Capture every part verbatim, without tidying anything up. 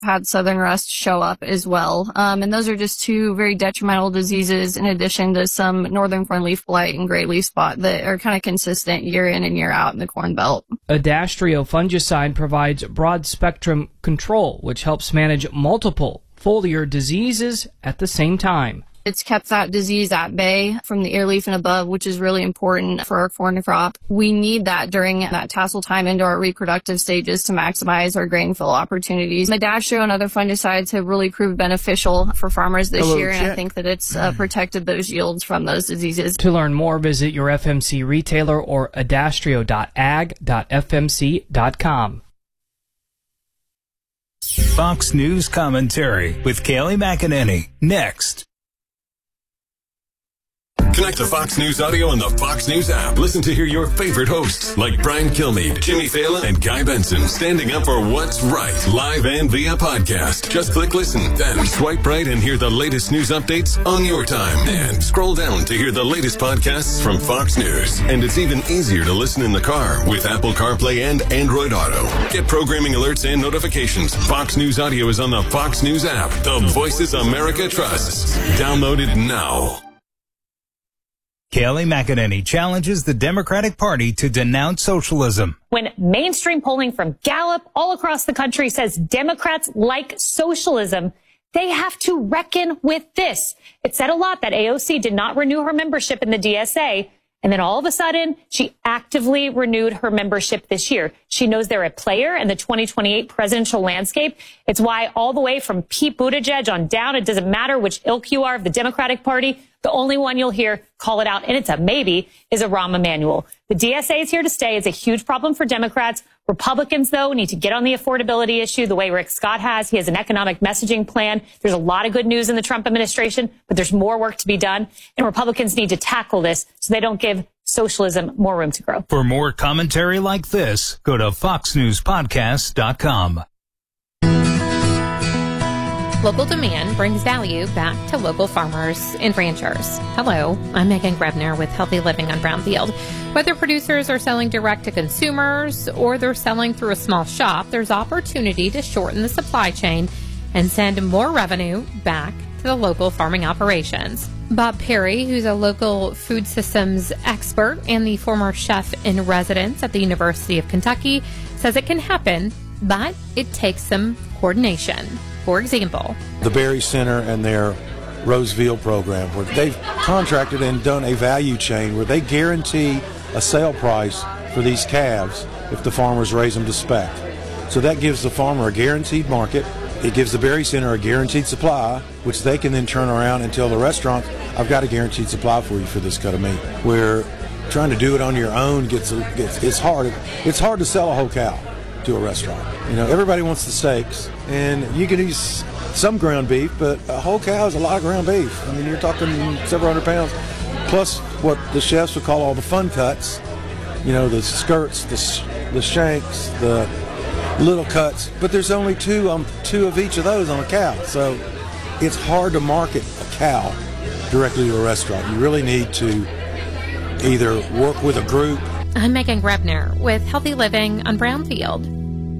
had southern rust show up as well. Um, and those are just two very detrimental diseases in addition to some northern corn leaf blight and gray leaf spot that are kind of consistent year in and year out in the Corn Belt. Adastrio fungicide provides broad spectrum control, which helps manage multiple foliar diseases at the same time. It's kept that disease at bay from the ear leaf and above, which is really important for our corn crop. We need that during that tassel time into our reproductive stages to maximize our grain fill opportunities. Adastrio and other fungicides have really proved beneficial for farmers this Hello, year, and check. I think that it's uh, protected those yields from those diseases. To learn more, visit your F M C retailer or adastrio dot ag dot f m c dot com. Fox News Commentary with Kayleigh McEnany. Next. Connect to Fox News Audio on the Fox News app. Listen to hear your favorite hosts like Brian Kilmeade, Jimmy Fallon, and Guy Benson standing up for what's right, live and via podcast. Just click listen, then swipe right and hear the latest news updates on your time. And scroll down to hear the latest podcasts from Fox News. And it's even easier to listen in the car with Apple CarPlay and Android Auto. Get programming alerts and notifications. Fox News Audio is on the Fox News app. The voices America trusts. Download it now. Kayleigh McEnany challenges the Democratic Party to denounce socialism. When mainstream polling from Gallup all across the country says Democrats like socialism, they have to reckon with this. It said a lot that A O C did not renew her membership in the D S A. And then all of a sudden, she actively renewed her membership this year. She knows they're a player in the twenty twenty-eight presidential landscape. It's why all the way from Pete Buttigieg on down, it doesn't matter which ilk you are of the Democratic Party, the only one you'll hear call it out, and it's a maybe, is a Rahm Emanuel. The D S A is here to stay. It's a huge problem for Democrats. Republicans, though, need to get on the affordability issue the way Rick Scott has. He has an economic messaging plan. There's a lot of good news in the Trump administration, but there's more work to be done. And Republicans need to tackle this so they don't give socialism more room to grow. For more commentary like this, go to fox news podcast dot com. Local demand brings value back to local farmers and ranchers. Hello, I'm Megan Grebner with Healthy Living on Brownfield. Whether producers are selling direct to consumers or they're selling through a small shop, there's opportunity to shorten the supply chain and send more revenue back to the local farming operations. Bob Perry, who's a local food systems expert and the former chef in residence at the University of Kentucky, says it can happen, but it takes some coordination. For example, the Berry Center and their Roseville program, where they've contracted and done a value chain where they guarantee a sale price for these calves if the farmers raise them to spec. So that gives the farmer a guaranteed market. It gives the Berry Center a guaranteed supply, which they can then turn around and tell the restaurants, I've got a guaranteed supply for you for this cut of meat. Where trying to do it on your own gets, gets it's hard. It's hard to sell a whole cow to a restaurant. You know, everybody wants the steaks, and you can use some ground beef, but a whole cow is a lot of ground beef. I mean, you're talking several hundred pounds, plus what the chefs would call all the fun cuts, you know, the skirts, the, sh- the shanks, the little cuts, but there's only two um, two of each of those on a cow, so it's hard to market a cow directly to a restaurant. You really need to either work with a group. I'm Megan Grebner with Healthy Living on Brownfield.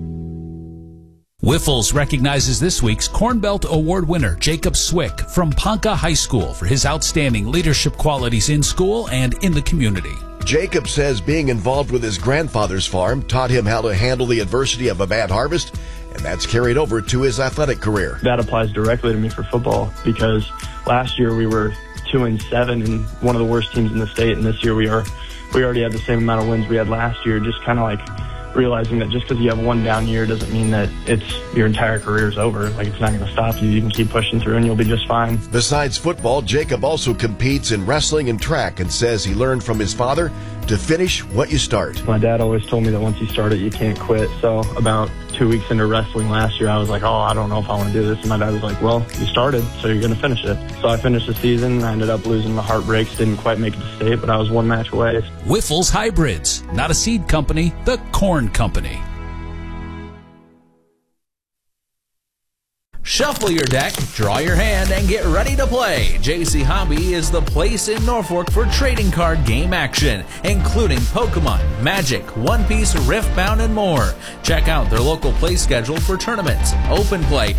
Whiffles recognizes this week's Corn Belt Award winner, Jacob Swick from Ponca High School, for his outstanding leadership qualities in school and in the community. Jacob says being involved with his grandfather's farm taught him how to handle the adversity of a bad harvest, and that's carried over to his athletic career. That applies directly to me for football, because last year we were two and seven and one of the worst teams in the state, and this year we are we already have the same amount of wins we had last year. Just kind of like realizing that just because you have one down year doesn't mean that it's your entire career's over. Like, it's not going to stop you. You can keep pushing through and you'll be just fine. Besides football, Jacob also competes in wrestling and track and says he learned from his father to finish what you start. My dad always told me that once you start it, you can't quit. So about two weeks into wrestling last year, I was like, oh, I don't know if I want to do this. And my dad was like, well, you started, so you're going to finish it. So I finished the season. I ended up losing the heartbreaks, didn't quite make it to state, but I was one match away. Whiffles Hybrids, not a seed company, the corn company. Shuffle your deck, draw your hand, and get ready to play. J C Hobby is the place in Norfolk for trading card game action, including Pokemon, Magic, One Piece, Riftbound, and more. Check out their local play schedule for tournaments, open play,